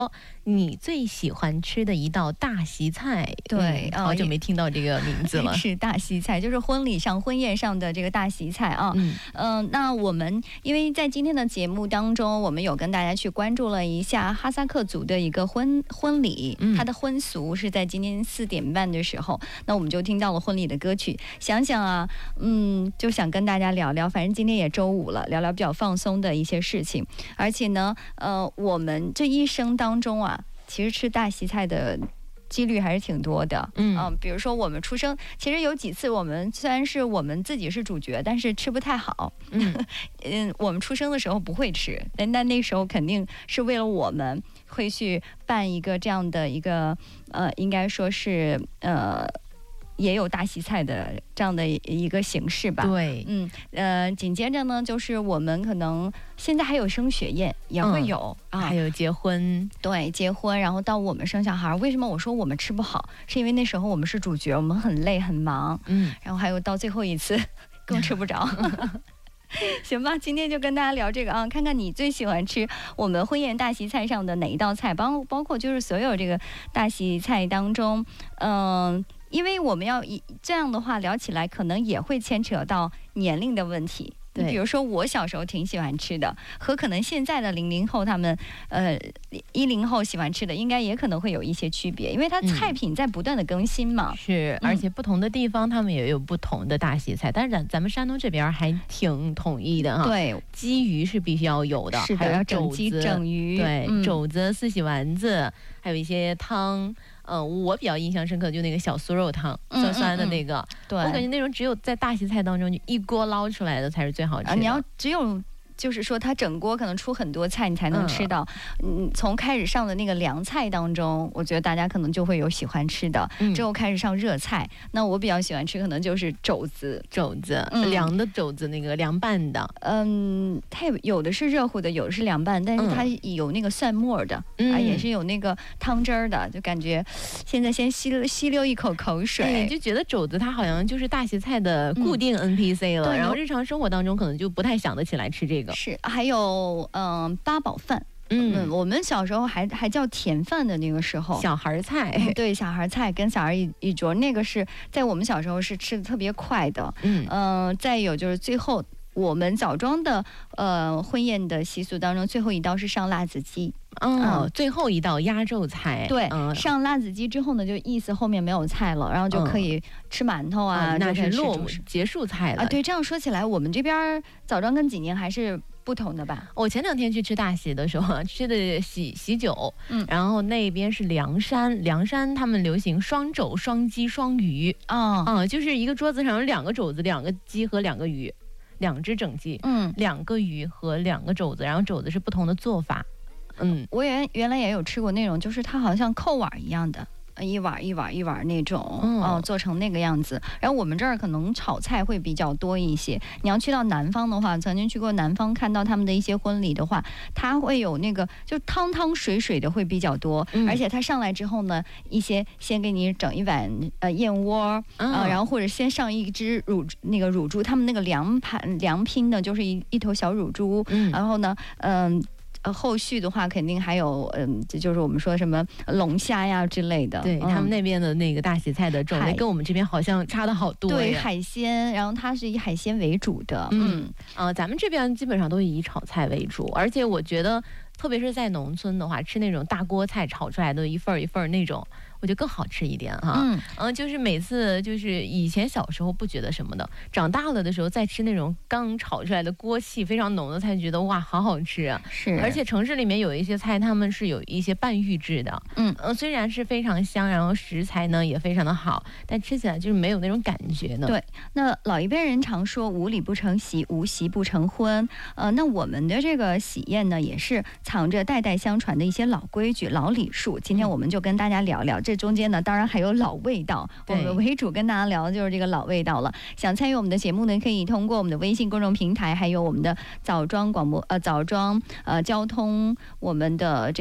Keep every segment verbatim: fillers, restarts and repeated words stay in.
你最喜欢吃的一道大席菜。 对、 嗯、好久没听到这个名字了。 是大席菜，就是婚礼上婚宴上的这个大席菜啊。嗯、呃，那我们因为在今天的节目当中，我们有跟大家去关注了一下哈萨克族的一个婚婚礼，嗯、它的婚俗是在今天四点半的时候，那我们就听到了婚礼的歌曲。想想啊，嗯，就想跟大家聊聊，反正今天也周五了，聊聊比较放松的一些事情。而且呢，呃，我们这一生当中啊，其实吃大席菜的几率还是挺多的。嗯、呃，比如说我们出生，其实有几次我们虽然是我们自己是主角，但是吃不太好。嗯嗯，我们出生的时候不会吃，但那那时候肯定是为了我们会去办一个这样的一个呃，应该说是呃。也有大席菜的这样的一个形式吧。 对， 嗯，呃，紧接着呢，就是我们可能现在还有升学宴也会有、 嗯啊，还有结婚， 对，结婚，然后到我们生小孩。为什么我说我们吃不好？是因为那时候我们是主角，我们很累很忙，嗯，然后还有到最后一次更吃不着。行吧，今天就跟大家聊这个啊，看看你最喜欢吃我们婚宴大席菜上的哪一道菜，包包括就是所有这个大席菜当中，嗯、呃。因为我们要以这样的话聊起来，可能也会牵扯到年龄的问题。对，比如说我小时候挺喜欢吃的，和可能现在的零零后他们，呃，一零后喜欢吃的，应该也可能会有一些区别，因为它菜品在不断的更新嘛。 嗯、是，而且不同的地方他们也有不同的大席菜，但是咱咱们山东这边还挺统一的哈。 对， 鸡鱼是必须要有的， 是的， 还有整鸡整鱼， 对， 嗯、 肘子、四喜丸子，还有一些汤。嗯，我比较印象深刻就那个小酥肉汤，酸酸的那个，嗯嗯嗯对，我感觉那种只有在大席菜当中就一锅捞出来的才是最好吃的。啊、 你要只有。就是说它整锅可能出很多菜你才能吃到，嗯，从开始上的那个凉菜当中，我觉得大家可能就会有喜欢吃的，嗯、之后开始上热菜，那我比较喜欢吃可能就是肘子， 肘子、嗯、凉的肘子，那个凉拌的， 嗯，它有的是热乎的，有的是凉拌，但是它有那个蒜末的，嗯、啊，也是有那个汤汁儿的，就感觉现在先吸吸溜一口口水， 哎、就觉得肘子它好像就是大席菜的固定 N P C 了，嗯、然后日常生活当中可能就不太想得起来吃这个。 是，还有嗯、呃、八宝饭，嗯, 嗯，我们小时候还还叫甜饭的那个时候， 小孩菜， 嗯、对，小孩菜跟小孩一一桌，那个是在我们小时候是吃的特别快的，嗯嗯、呃，再有就是最后我们枣庄的呃婚宴的习俗当中，最后一道是上辣子鸡。 哦、嗯，最后一道压轴菜， 对、 嗯， 上辣子鸡之后呢，就意思后面没有菜了，然后就可以吃馒头啊， 嗯、那是落幕结束菜了啊。对，这样说起来，我们这边枣庄跟济宁还是不同的吧？ 我前两天去吃大喜的时候，吃的喜喜酒，嗯，然后那边是凉山，凉山他们流行双肘、双鸡、双鱼，啊、哦、啊，就是一个桌子上有两个肘子、两个鸡和两个鱼，两只整鸡，嗯，两个鱼和两个肘子，然后肘子是不同的做法。嗯， 我原原来也有吃过那种，就是它好像扣碗一样的，一碗一碗一碗那种，嗯、呃，做成那个样子。然后我们这儿可能炒菜会比较多一些。你要去到南方的话，曾经去过南方，看到他们的一些婚礼的话，它会有那个就汤汤水水的会比较多，嗯、而且它上来之后呢，一些先给你整一碗呃燕窝啊、嗯呃，然后或者先上一只乳那个乳猪，他们那个凉盘凉拼的就是一一头小乳猪，嗯、然后呢，嗯、呃。呃，后续的话肯定还有，嗯，这就是我们说什么龙虾呀之类的。 对、嗯、他们那边的那个大席菜的种类跟我们这边好像差的好多呀。 对，海鲜，然后它是以海鲜为主的。嗯， 啊、呃，咱们这边基本上都以炒菜为主，而且我觉得，特别是在农村的话，吃那种大锅菜炒出来的一份一份那种。我觉得更好吃一点哈，嗯嗯，就是每次就是以前小时候不觉得什么的，长大了的时候再吃那种刚炒出来的锅气非常浓的菜，觉得哇好好吃啊！ 是， 而且城市里面有一些菜，他们是有一些半预制的，嗯嗯，虽然是非常香，然后食材呢也非常的好，但吃起来就是没有那种感觉呢。 对，那老一辈人常说无礼不成席，无席不成婚，呃，那我们的这个喜宴呢，也是藏着代代相传的一些老规矩、老礼数。今天我们就跟大家聊聊这。这中间呢，当然还有老味道。我们为主跟大家聊的就是这个老味道了。想参与我们的节目呢，可以通过我们的微信公众平台，还有我们的枣庄广播呃枣庄呃交通我们的这个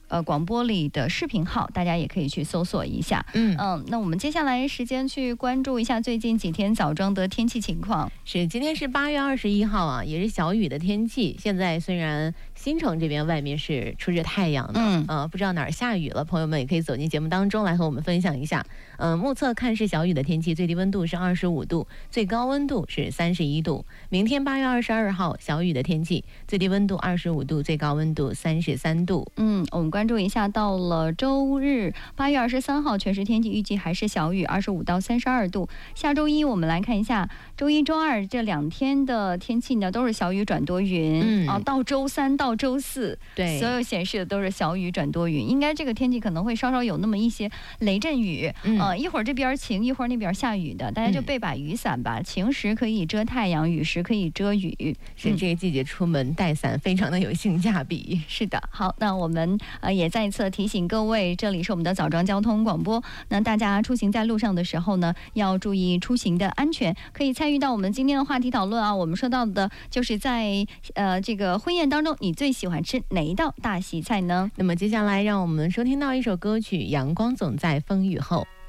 呃广播里的视频号，大家也可以去搜索一下。嗯嗯，那我们接下来时间去关注一下最近几天枣庄的天气情况。 是，今天是八月二十一号啊，也是小雨的天气。现在虽然新城这边外面是出着太阳的，嗯呃，不知道哪儿下雨了，朋友们也可以走进节目当中来和我们分享一下。嗯、呃，目测看是小雨的天气，最低温度是二十五度，最高温度是三十一度。明天八月二十二号小雨的天气，最低温度二十五度，最高温度三十三度。 嗯，我们关注一下，到了周日八月二十三号，全市天气预计还是小雨，二十五到三十二度。下周一我们来看一下，周一周二这两天的天气呢都是小雨转多云。嗯啊，到周三到周四，对，所有显示的都是小雨转多云，应该这个天气可能会稍稍有那么一些雷阵雨。嗯、呃，一会儿这边晴，一会儿那边下雨的，大家就备把雨伞吧。嗯、晴时可以遮太阳，雨时可以遮雨。 是这个季节出门带伞非常的有性价比。 是的，好，那我们呃也再一次提醒各位，这里是我们的枣庄交通广播。那大家出行在路上的时候呢，要注意出行的安全。可以参与到我们今天的话题讨论啊。我们说到的就是在呃这个婚宴当中，你最喜欢吃哪一道大喜菜呢？ 那么接下来让我们收听到一首歌曲《阳光总在风雨后》。